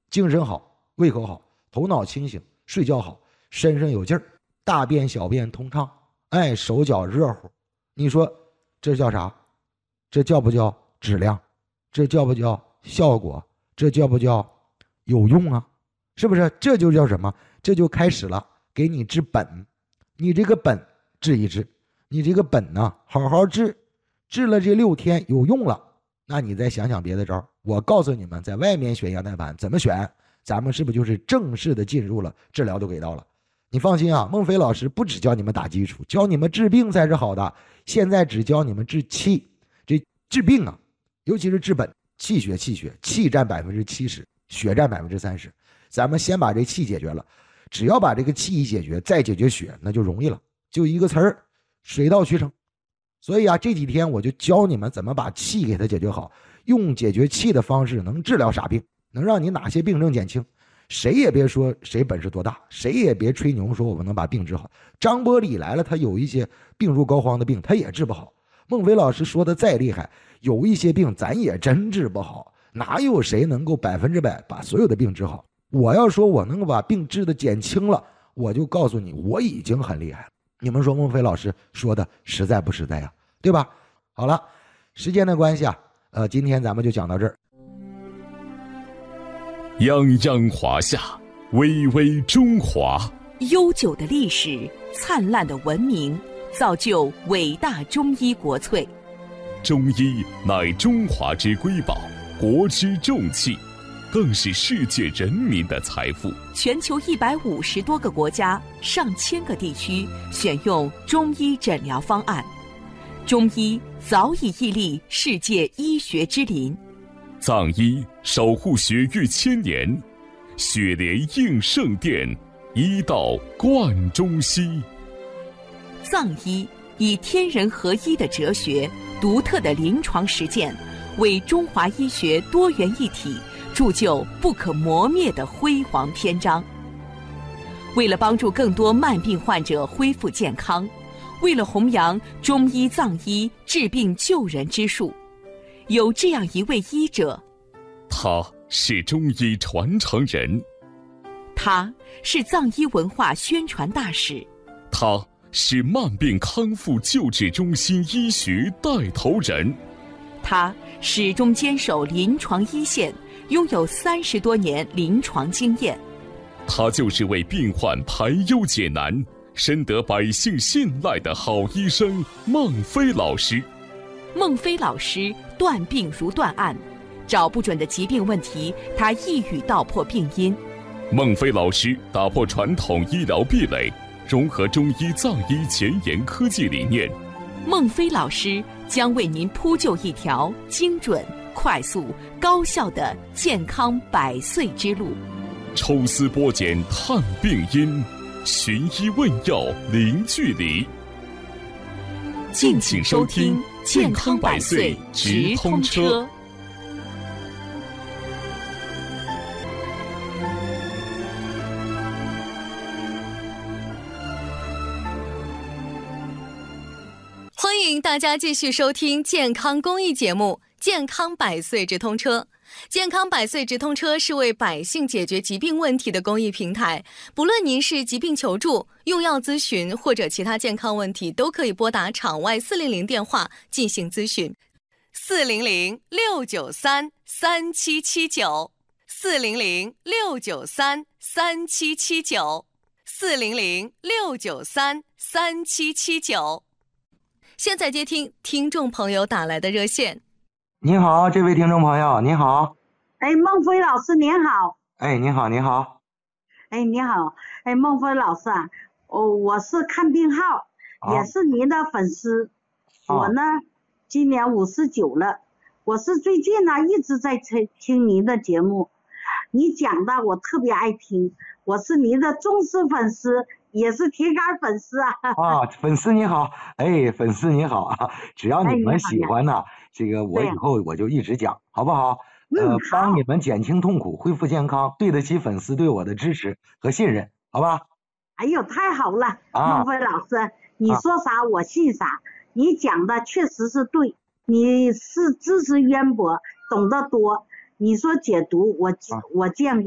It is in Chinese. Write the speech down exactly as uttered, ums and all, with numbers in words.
精神好，胃口好，头脑清醒，睡觉好，身上有劲儿，大便小便通畅，哎，手脚热乎。你说这叫啥？这叫不叫质量？这叫不叫效果？这叫不叫有用啊？是不是？这就叫什么？这就开始了，给你治本。你这个本治一治，你这个本呢，好好治，治了这六天有用了，那你再想想别的招。我告诉你们，在外面选羊胎盘怎么选，咱们是不是就是正式的进入了治疗都给到了？你放心啊，孟非老师不只教你们打基础，教你们治病才是好的。现在只教你们治气，这治病啊，尤其是治本，气血气血，气占百分之七十，血占百分之三十。咱们先把这气解决了，只要把这个气一解决，再解决血，那就容易了，就一个词儿，水到渠成。所以啊，这几天我就教你们怎么把气给它解决好，用解决气的方式能治疗啥病，能让你哪些病症减轻。谁也别说谁本事多大，谁也别吹牛说我们能把病治好。张伯礼来了，他有一些病入膏肓的病他也治不好。孟非老师说的再厉害，有一些病咱也真治不好，哪有谁能够百分之百把所有的病治好？我要说我能够把病治的减轻了，我就告诉你我已经很厉害了。你们说孟非老师说的实在不实在呀？对吧？好了，时间的关系啊，呃，今天咱们就讲到这儿。 泱泱华夏，巍巍中华。 悠久的历史，灿烂的文明，造就伟大中医国粹。 中医乃中华之瑰宝，国之重器，更是世界人民的财富。 全球一百五十多个国家、上千个地区选用中医诊疗方案，中医早已屹立世界医学之林。 藏医守护血域千年，血莲应圣殿，医道贯中西。 藏医以天人合一的哲学、独特的临床实践，为中华医学多元一体铸就不可磨灭的辉煌篇章。为了帮助更多慢病患者恢复健康，为了弘扬中医藏医治病救人之术，有这样一位医者， 他是中医传承人， 他是藏医文化宣传大使， 他是慢病康复救治中心医学带头人， 他始终坚守临床一线，拥有三十多年临床经验。 他就是为病患排忧解难，深得百姓信赖的好医生孟非老师。 孟非老师断病如断案，找不准的疾病问题，他一语道破病因。 孟非老师打破传统医疗壁垒，融合中医藏医前沿科技理念。 孟非老师将为您铺就一条精准、快速、高效的健康百岁之路。 抽丝剥茧探病因，寻医问药零距离。 敬请收听健康百岁直通车。 欢迎大家继续收听健康公益节目《健康百岁直通车》。健康百岁直通车是为百姓解决疾病问题的公益平台，不论您是疾病求助、用药咨询或者其他健康问题，都可以拨打场外四零零电话进行咨询。四零零六九三三七七九，四零零六九三三七七九，四零零六九三三七七九。现在接听听众朋友打来的热线。 你好，这位听众朋友，你好。 哎，孟非老师您好。 哎，你好，你好。 哎，你好。哎，孟非老师啊，哦，我是看病号，哦、也是您的粉丝。哦、我呢，今年五十九了。我是最近呢一直在听听您的节目，你讲的我特别爱听，我是您的忠实粉丝，也是铁杆粉丝啊。 啊，粉丝你好，哎，粉丝你好啊，只要你们喜欢呢。哎这个我以后我就一直讲，好不好？呃，帮你们减轻痛苦，恢复健康，对得起粉丝对我的支持和信任，好吧？ 哎呦，太好了， 啊、 孟非老师，你说啥、啊、我信啥，你讲的确实是对，你是知识渊博，懂得多，你说解毒，我、啊、我见过。